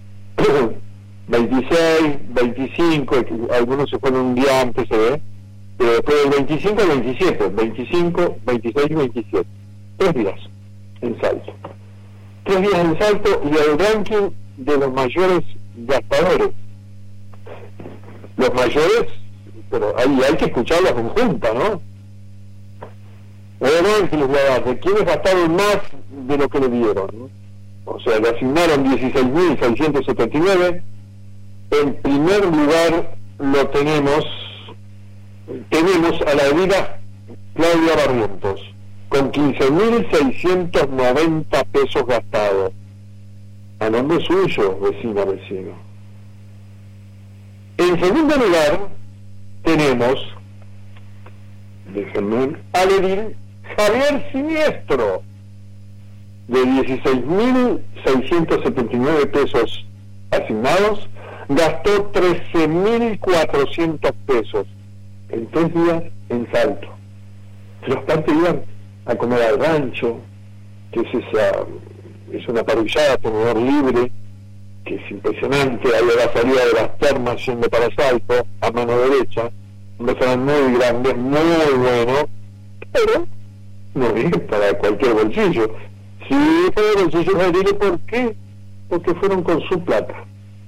25, algunos se fueron un día antes, se ve, pero después del 25 al 27, 25, 26 y 27, 3 días en Salto. 3 días en Salto, y el ranking de los mayores gastadores. Los mayores, pero ahí hay que escuchar la conjunta, ¿no? Obviamente les voy a dar de quienes gastaron más de lo que le dieron, ¿no? O sea, le asignaron 16.679. En primer lugar lo tenemos a la edila Claudia Barrientos, con 15.690 pesos gastados. A nombre suyo, vecino. En segundo lugar, tenemos, déjenme, al edil Javier Siniestro, de 16.679 pesos asignados, gastó 13.400 pesos en 3 días en Salto. Los partes iban a comer al rancho, que es una parrillada, tenedor libre, que es impresionante, ahí a la salida de las termas yendo para Salto, a mano derecha, un restaurante muy grande, muy bueno, pero no es para cualquier bolsillo. Si fuera el bolsillo de Ediles, ¿por qué? Porque fueron con su plata.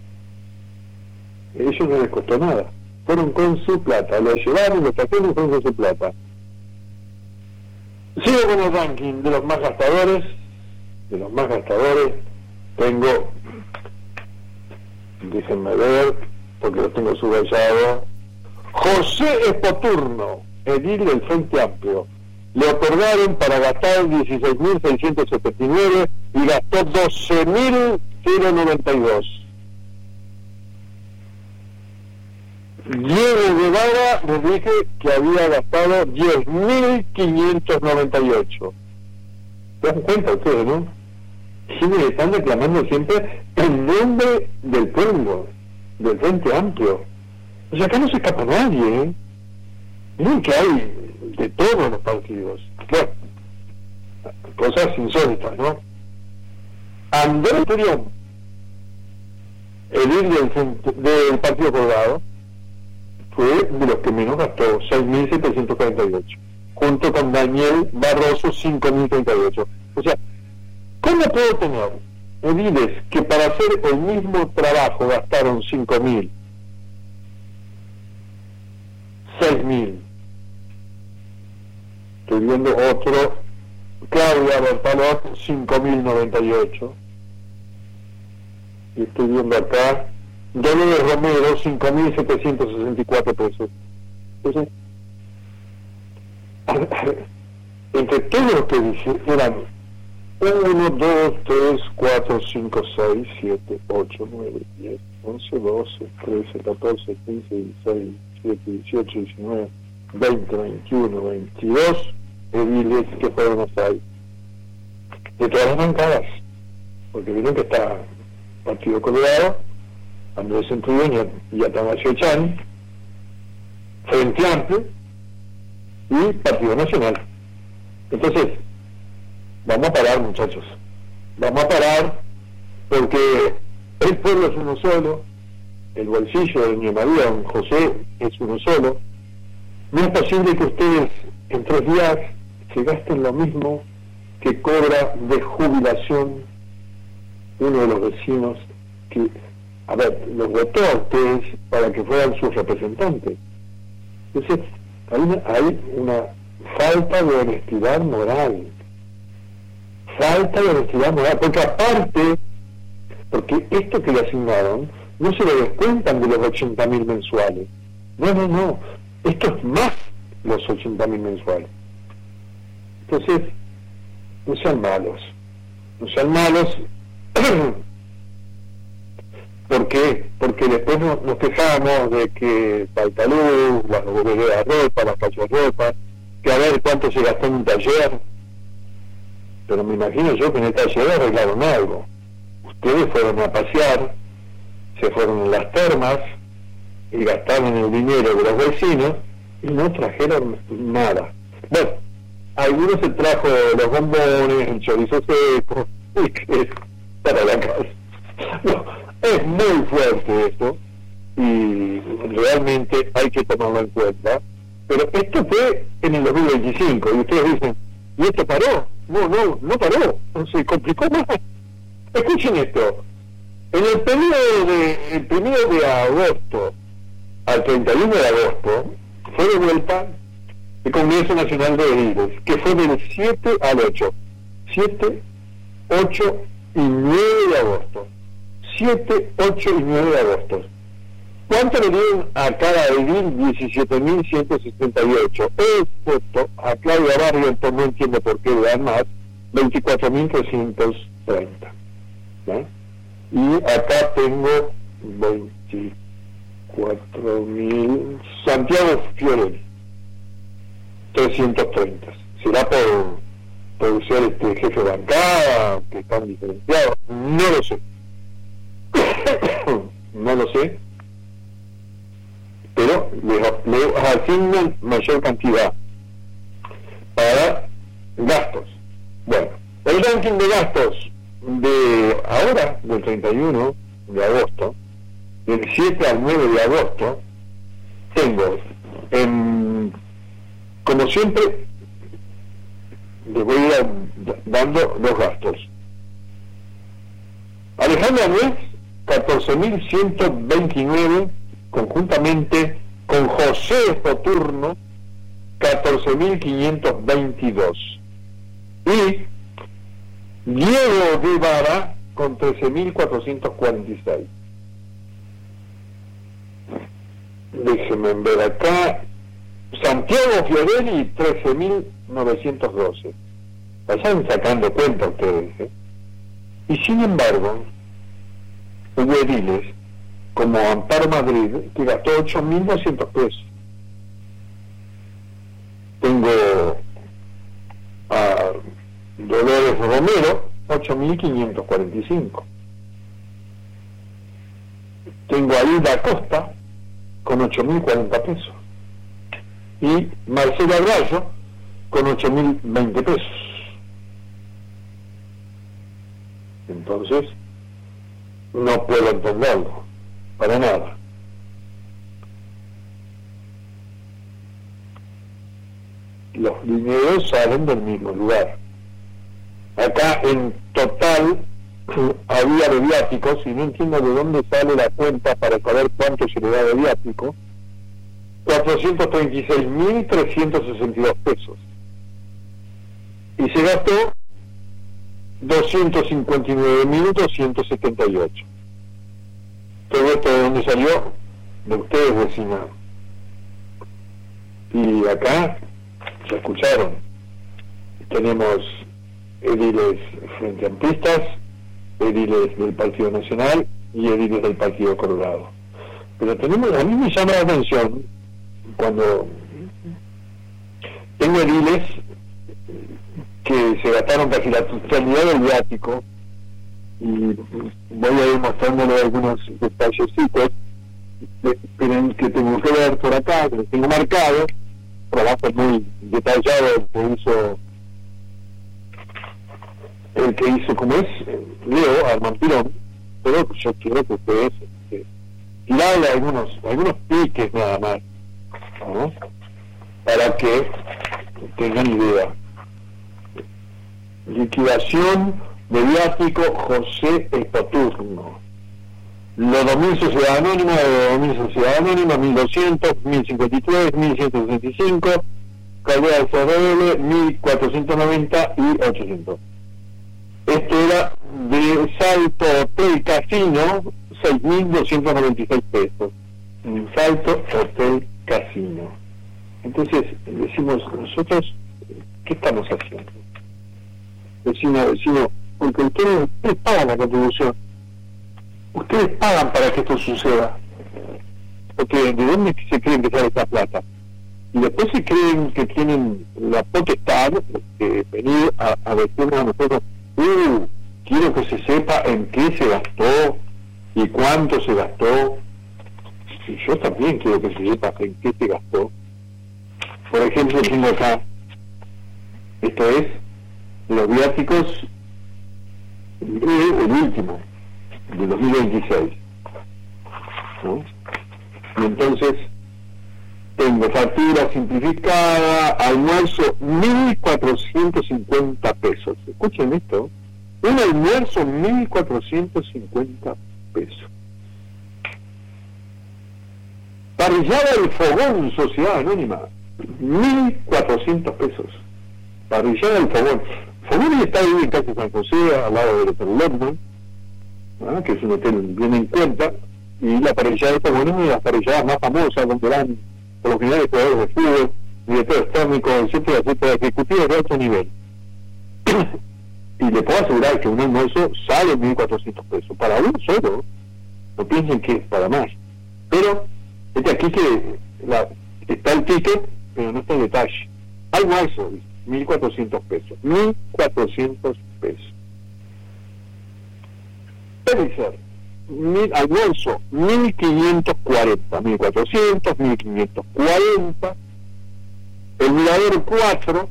Ellos no les costó nada, fueron con su plata, lo llevaron, lo trajeron y fueron con su plata. Sigo con el ranking de los más gastadores. De los más gastadores tengo, déjenme ver, porque lo tengo subrayado, José Espoturno, edil del Frente Amplio. Le otorgaron para gastar 16.679 y gastó 12.092. Diego Guevara, les dije que había gastado 10.598. ¿Se dan cuenta ustedes, no? Siempre están reclamando siempre el nombre del pueblo, del Frente Amplio. O sea, acá no se escapa nadie, ¿eh? Miren que hay de todos los partidos. Bueno, cosas insólitas, ¿no? Andrés Turión, el líder del Partido Colorado, fue de los que menos gastó, 6.748, junto con Daniel Barroso, 5.038. O sea, ¿cómo puedo tener ediles que para hacer el mismo trabajo gastaron 5.000, 6.000? Estoy viendo otro, Claudia Bertalot, 5.098. Y estoy viendo acá Dolores Romero, 5.764 pesos. Entonces, entre todos los que dije, eran 1, 2, 3, 4, 5, 6, 7, 8, 9, 10, 11, 12, 13, 14, 15, 16, 17, 18, 19, 20, 21, 22 ediles que fueron hasta ahí. De todas las bancadas, porque vieron que está Partido Colorado, Andrés Centurión y Atanasio Echán, Frente Amplio y Partido Nacional. Entonces, vamos a parar, muchachos, vamos a parar, porque el pueblo es uno solo, el bolsillo de doña María, don José, es uno solo. No es posible que ustedes en 3 días se gasten lo mismo que cobra de jubilación uno de los vecinos que, a ver, los votó a ustedes para que fueran sus representantes. Entonces, hay una falta de honestidad moral. Falta de honestidad moral, porque aparte, porque esto que le asignaron, no se lo descuentan de los 80.000 mensuales. No, esto es más los 80.000 mensuales. Entonces, no sean malos. ¿Por qué? Porque después nos quejamos de que falta luz, las bodegas de ropa, las cachas de ropa, que a ver cuánto se gastó en un taller. Pero me imagino yo que en el taller arreglaron algo. Ustedes fueron a pasear, se fueron a las termas y gastaron el dinero de los vecinos y no trajeron nada. Bueno, algunos se trajo los bombones, el chorizo seco, y que para la casa. No, es muy fuerte esto y realmente hay que tomarlo en cuenta. Pero esto fue en el 2025 y ustedes dicen, ¿y esto paró? No paró, se complicó más. Escuchen esto, en el periodo del 1 de agosto al 31 de agosto fue de vuelta el Congreso Nacional de Ediles, que fue del 7 al 8, 7, 8 y 9 de agosto, 7, 8 y 9 de agosto. ¿Cuánto le dieron a cada edil? 17.168, excepto a Claudia Barrientos, no entiendo por qué le dan más, 24.330. ¿no? Y acá tengo 24.000, Santiago Fiorelli, 330. ¿Será por ser jefe de bancada, que están diferenciados? No lo sé. No lo sé. Pero le asignan mayor cantidad para gastos. Bueno, el ranking de gastos de ahora, del 31 de agosto, del 7 al 9 de agosto, tengo Como siempre, les voy a ir dando los gastos. Alejandra Nuez, 14.129, conjuntamente con José Espoturno, 14.522. Y Diego Guevara, con 13.446. Déjenme ver acá. Santiago Fiorelli, 13.912. Vayan sacando cuenta ustedes, ¿eh? Y sin embargo, hubo ediles como Amparo Madrid que gastó 8.200 pesos. Tengo a Dolores Romero, 8.545. Tengo a Hilda Costa con 8.040 pesos. Y Marcela Gallo con 8.020 pesos. Entonces, no puedo entenderlo, para nada. Los dineros salen del mismo lugar. Acá en total había de viáticos, y no entiendo de dónde sale la cuenta para saber cuánto se le da de viático, 436.362 pesos. Y se gastó 259.278. Todo esto de dónde salió, de ustedes, vecinos. Y acá, ya escucharon, tenemos ediles frente amplistas, ediles del Partido Nacional y ediles del Partido Colorado. Pero tenemos, a mí me llama la atención cuando tengo ediles que se gastaron casi la totalidad del viático, y voy a ir mostrándole algunos detallecitos que tengo que ver por acá, que los tengo marcados, trabajo muy detallado el que hizo como es Leo Armantirón, pero yo quiero que ustedes tirarle algunos piques nada más, ¿no? Para que tengan idea. Liquidación de viático José Espoturno. Lodomil Sociedad Anónima, Lodomil Sociedad Anónima, 1.200, 1.053, 1.165, Caldera de CRL, 1.490 y 800. Esto era de Salto Hotel Casino, 6.296 pesos. En Salto Hotel Casino. Entonces, decimos, nosotros, ¿qué estamos haciendo? Vecino, porque ustedes pagan la contribución. Ustedes pagan para que esto suceda. Porque ¿de dónde se creen que sale esta plata? Y después se creen que tienen la potestad de venir a decirnos a nosotros, quiero que se sepa en qué se gastó y cuánto se gastó. Y yo también quiero que se sepa en qué se gastó. Por ejemplo, tengo acá, esto es los viáticos, el último, de 2026, ¿no? Y entonces tengo factura simplificada, almuerzo 1.450 pesos. Escuchen esto, un almuerzo 1.450 pesos. Parrillada del Fogón, Sociedad Anónima, 1.400 pesos. Parrillada del Fogón. Fogón está ahí en Casa San José, al lado del Hotel London, ¿no? Que es un hotel bien en cuenta, y la parrillada del Fogón es una de las parrilladas más famosas, donde van por los finales jugadores de fútbol, directores técnicos, etcétera, ejecutivos de alto nivel. Y le puedo asegurar que un almuerzo sale 1.400 pesos, para uno solo, no piensen que es para más. Pero, es de aquí que está el ticket, pero no está el detalle. Almuerzo, 1.400 pesos. 1.400 pesos. Pericer, almuerzo, 1.540. 1.400, 1.540. El mirador 4,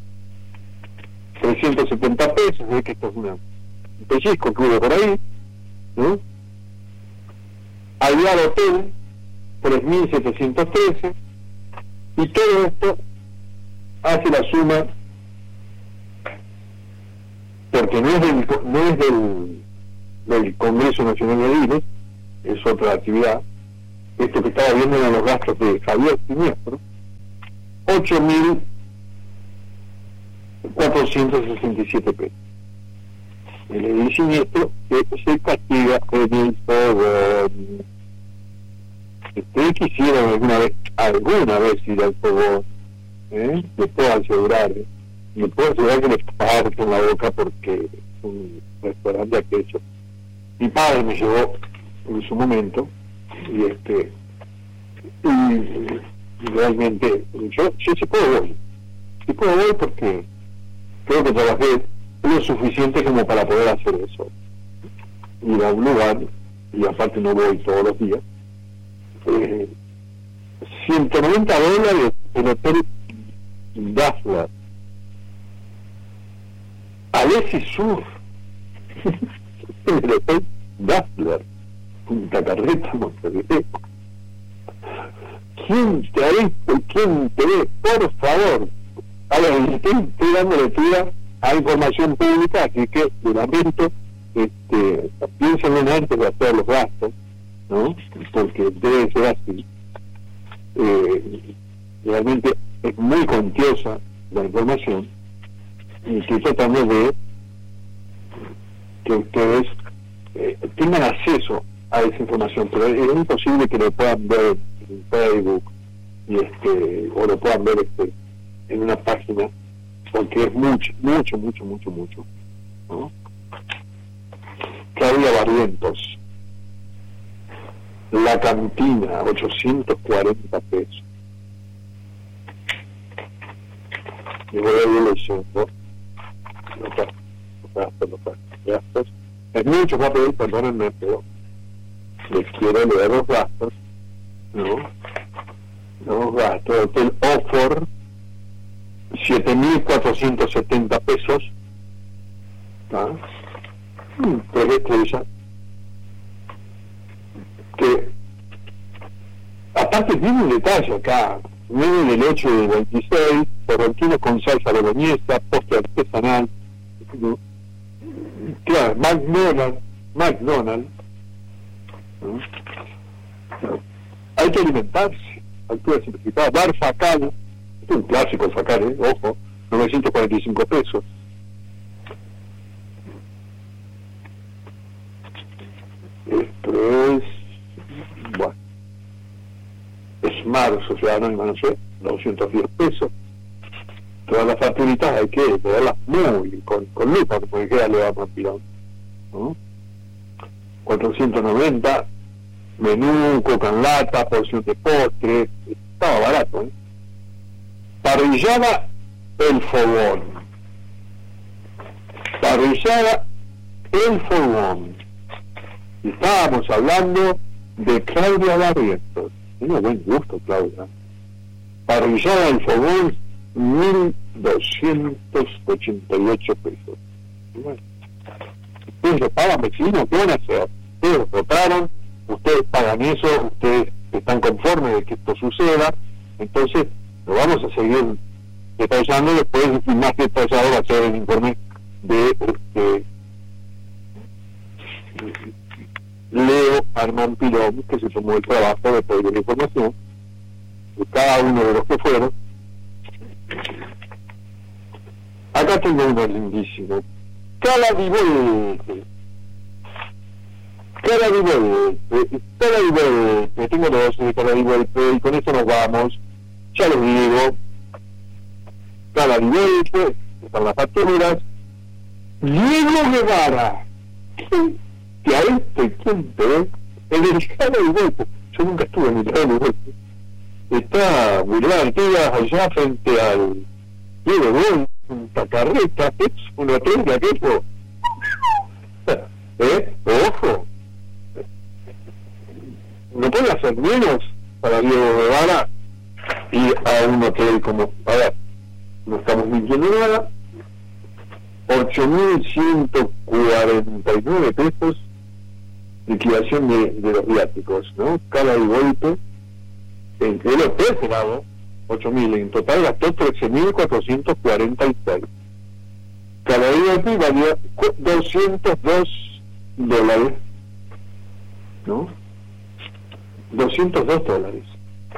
370 pesos. Ve que esto es un pellizco que hubo por ahí, ¿no? Alvear Hotel, 3.713. Y todo esto hace la suma, porque no es del Congreso Nacional de Ediles, es otra actividad. Esto que estaba viendo eran los gastos de Javier Siniestro, 8.467 pesos. El edil siniestro que se castiga en el fogón. Si ustedes quisieran alguna vez ir al fogón, les puedo asegurar, que les parten la boca, porque es un restaurante de aquello. Mi padre me llevó en su momento, y realmente yo sí puedo voy porque creo que trabajé lo suficiente como para poder hacer eso, ir a un lugar, y aparte no voy todos los días. $190 el hotel Dazzler, Alessi Sur, el hotel Dazzler, Punta Carreta, Montevideo. ¿Quién te ha visto y quién te ve? Por favor. Ahora, estoy dando lectura a información pública, así que de lamento, piénsenlo antes de hacer los gastos, ¿no? Porque debe ser así. Realmente es muy cuantiosa la información, y estoy tratando de que ustedes tengan acceso a esa información, pero es imposible que lo puedan ver en Facebook o lo puedan ver en una página, porque es mucho, ¿no? Claudia Barrientos, La Cantina, 840 pesos. Y voy a ir leyendo los gastos. Es mucho papel, perdónenme, pero les quiero leer los gastos, ¿no? Los gastos. Hotel Oxford, 7.470 pesos, ¿ah? 3 estrellas, que aparte tiene un detalle acá: 9 del 8 del 26, torrentinos con salsa boloñesa, postre artesanal, claro, McDonald's, ¿no? Hay que alimentarse, altura simplificada, bar Facal, es un clásico el Facal, ojo, 945 pesos. Esto es, bueno, Smart Sociedad Anónima, no sé, 210 pesos. Todas las facturitas hay que verlas muy con lupa, porque queda le va a pilón, ¿no? 490, menú, coca en lata, porción de postre, estaba barato, ¿eh? Parrillada El Fogón. Parrillada El Fogón. Y estábamos hablando de Claudia Barrientos. Tiene buen gusto, Claudia. Parrillada El Fogón, 1.288 pesos. Y bueno, ustedes lo pagan, vecinos, ¿qué van a hacer? Ustedes votaron, ustedes pagan eso, ustedes están conformes de que esto suceda, entonces lo vamos a seguir detallando. Después, más detallado va a ser el informe de Leo Armán Pilón, que se tomó el trabajo de pedir la información de cada uno de los que fueron. Acá tengo uno lindísimo: Caladivolte, tengo dos de Caladivolte, y con eso nos vamos. Ya les digo, Caladivolte, están las facturas. Diego Guevara, ¿quién te ve? En el Caladivolte, yo nunca estuve en el Caladivolte. Está Boulevard Artigas, allá frente al Diego Gol, Punta Carreta, es un hotel de aquello. Ojo, no puede hacer menos para Diego Guevara ir a un hotel como, a ver, no estamos mintiendo nada, 8.149 pesos liquidación de los viáticos, ¿no? Caladivolte, el hotel cerrado, 8.000, en total gastó 13.446. Cada VIP valía $202, ¿no? $202.